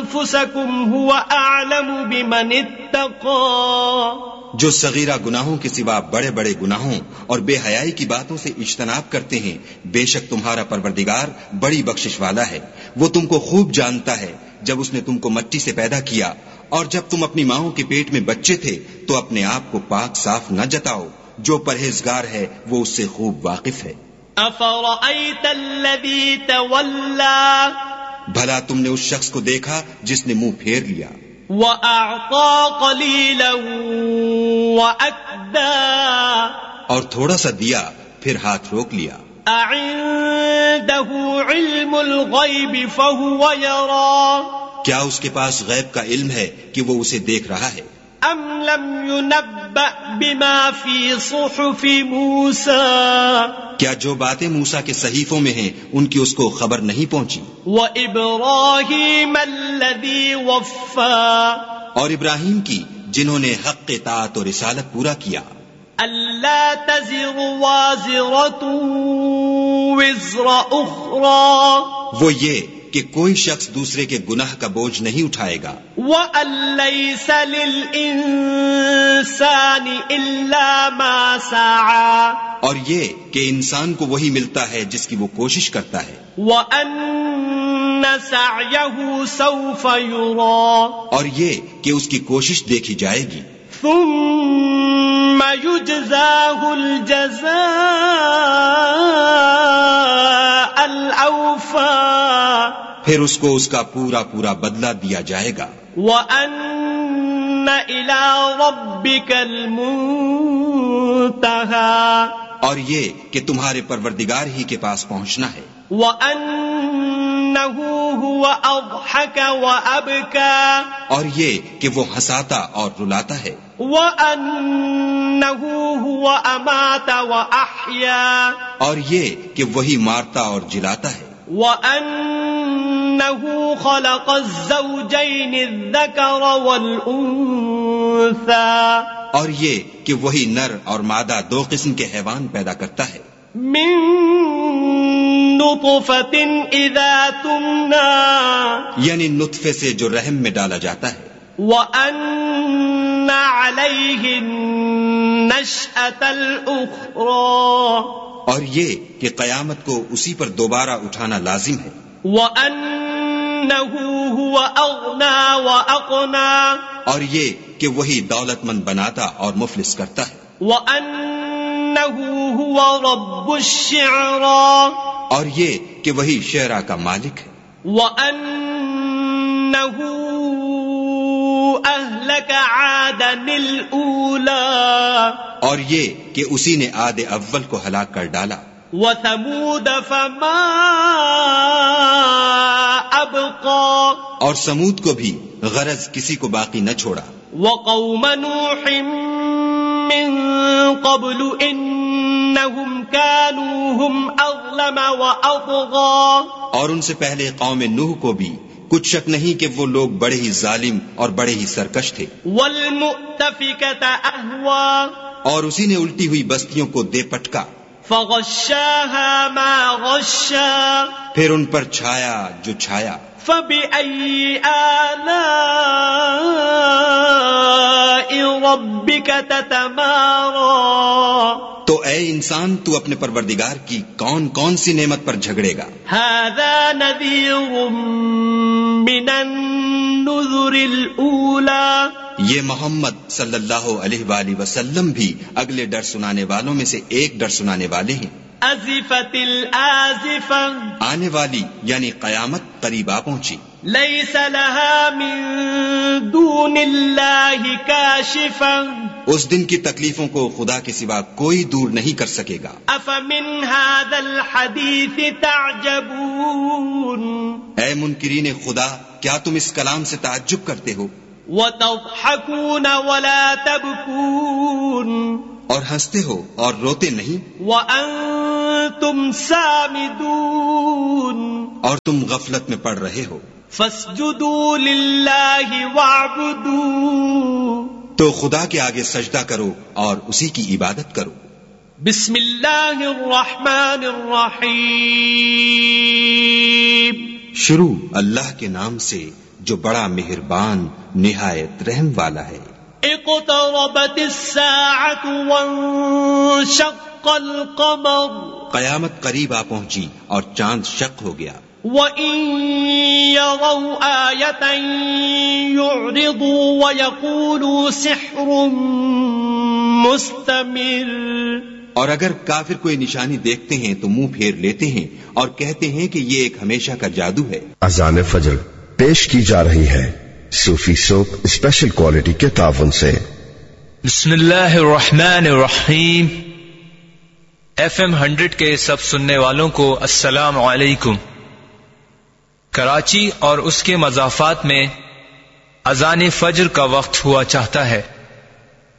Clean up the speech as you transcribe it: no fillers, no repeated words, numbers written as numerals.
أنفسكم هو أعلم بمن اتقى. جو صغیرہ گناہوں کے سوا بڑے بڑے گناہوں اور بے حیائی کی باتوں سے اجتناب کرتے ہیں، بے شک تمہارا پروردگار بڑی بخشش والا ہے. وہ تم کو خوب جانتا ہے. جب اس نے تم کو مٹی سے پیدا کیا اور جب تم اپنی ماؤں کے پیٹ میں بچے تھے تو اپنے آپ کو پاک صاف نہ جتاؤ. جو پرہیزگار ہے وہ اس سے خوب واقف ہے. أفرأيت الذي تولى. بھلا تم نے اس شخص کو دیکھا جس نے منہ پھیر لیا وأعطى قليلا وأكدى. اور تھوڑا سا دیا پھر ہاتھ روک لیا. أعنده علم الغيب فهو يرى. کیا اس کے پاس غیب کا علم ہے کہ وہ اسے دیکھ رہا ہے؟ أم لم ينبأ بما في صحف موسى. کیا جو باتیں موسیٰ کے صحیفوں میں ہیں ان کی اس کو خبر نہیں پہنچی؟ وإبراهيم الذي وفى. اور ابراہیم کی جنہوں نے حق اطاعت اور رسالت پورا کیا. ألا تزر وازرة وزر أخرى. وہ یہ کہ کوئی شخص دوسرے کے گناہ کا بوجھ نہیں اٹھائے گا. وَأَن لَّيْسَ لِلْإِنسَانِ إِلَّا مَا سَعَى. اور یہ کہ انسان کو وہی ملتا ہے جس کی وہ کوشش کرتا ہے. وَأَنَّ سَعْيَهُ سَوْفَ يُرَى. اور یہ کہ اس کی کوشش دیکھی جائے گی. ثُمَّ يُجْزَاهُ الْجَزَاءَ الْأَوْفَى. پھر اس کو اس کا پورا پورا بدلہ دیا جائے گا. وَأَنَّ إِلَىٰ رَبِّكَ الْمُنتَهَىٰ. اور یہ کہ تمہارے پروردگار ہی کے پاس پہنچنا ہے. وَأَنَّهُ هُوَ أَضْحَكَ وَأَبْكَىٰ. اور یہ کہ وہ ہنساتا اور رلاتا ہے. وَأَنَّهُ هُوَ أَمَاتَ وَأَحْيَا. اور یہ کہ وہی مارتا اور جلاتا ہے. وَأَنَّهُ خَلَقَ الزَّوْجَيْنِ الذَّكَرَ وَالْأُنثَىٰ. اور یہ کہ وہی نر اور مادہ دو قسم کے حیوان پیدا کرتا ہے. مِن نُطْفَةٍ إِذَا تُمْنَىٰ. یعنی نطفے سے جو رحم میں ڈالا جاتا ہے. وَأَنَّ عَلَيْهِ النَّشْأَةَ الْأُخْرَىٰ. اور یہ کہ قیامت کو اسی پر دوبارہ اٹھانا لازم ہے. وَأَنَّهُ هُوَ أَغْنَىٰ وَأَقْنَىٰ. اور یہ کہ وہی دولت مند بناتا اور مفلس کرتا ہے. وَأَنَّهُ هُوَ رَبُّ الشِّعْرَىٰ. اور یہ کہ وہی شعرا کا مالک ہے. وَأَنَّهُ أَهْلَكَ عَادًا الْأُولَىٰ. اور یہ کہ اسی نے عاد اول کو ہلاک کر ڈالا. وَثَمُودَ فَمَا أَبْقَىٰ. اور سمود کو بھی غرض کسی کو باقی نہ چھوڑا. وَقَوْمَ نُوحٍ مِّن قَبْلُ إِنَّهُمْ كَانُوا هُمْ أَظْلَمَ وَأَطْغَىٰ. اور ان سے پہلے قوم نوح کو بھی کچھ شک نہیں کہ وہ لوگ بڑے ہی ظالم اور بڑے ہی سرکش تھے. وَالْمُؤْتَفِكَةَ أَهْوَىٰ. اور اسی نے الٹی ہوئی بستیوں کو دے پٹکا. فَغَشَّاهَا مَا غَشَّىٰ. پھر ان پر چھایا جو چھایا. فَبِأَيِّ آلَاءِ رَبِّكَ تَتَمَارَىٰ. تو اے انسان تو اپنے پروردگار کی کون کون سی نعمت پر جھگڑے گا. هَذَا نَذِيرٌ مِّنَ النُّذُرِ الْأُولَىٰ. یہ محمد صلی اللہ علیہ وآلہ وسلم بھی اگلے ڈر سنانے والوں میں سے ایک ڈر سنانے والے ہیں. أزفت الآزفة. آنے والی یعنی قیامت قریب آ پہنچی. ليس لها من دون الله كاشفة. اس دن کی تکلیفوں کو خدا کے سوا کوئی دور نہیں کر سکے گا. أفمن هذا الحديث تعجبون. اے منکرین خدا کیا تم اس کلام سے تعجب کرتے ہو؟ وتضحكون ولا تبكون. اور ہنستے ہو اور روتے نہیں. وأنتم سامدون. اور تم غفلت میں پڑ رہے ہو. فاسجدوا للہ واعبدوا. تو خدا کے آگے سجدہ کرو اور اسی کی عبادت کرو. بسم اللہ الرحمن الرحیم. شروع اللہ کے نام سے جو بڑا مہربان نہایت رحم والا ہے۔ اقتربت الساعة وانشق القمر قیامت قریب آ پہنچی اور چاند شق ہو گیا۔ وَإِن يَرَوْا آيَةً يُعْرِضُوا وَيَقُولُوا سِحْرٌ مُسْتَمِرٌ اور اگر کافر کوئی نشانی دیکھتے ہیں تو منہ پھیر لیتے ہیں اور کہتے ہیں کہ یہ ایک ہمیشہ کا جادو ہے۔ اذان فجر پیش کی جا رہی ہے صوفی سوپ اسپیشل کوالٹی کے تعاون سے۔ بسم اللہ الرحمن الرحیم۔ FM 100 کے سب سننے والوں کو السلام علیکم۔ کراچی اور اس کے مضافات میں اذان فجر کا وقت ہوا چاہتا ہے۔